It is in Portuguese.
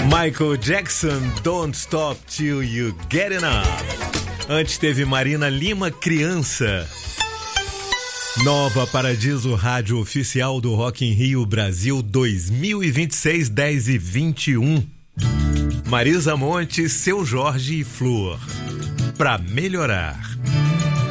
Michael Jackson, Don't Stop Till You Get Enough. Antes teve Marina Lima, Criança. Nova Paradiso, rádio oficial do Rock in Rio Brasil 2026, 10h21. Marisa Monte, Seu Jorge e Flor. Pra melhorar.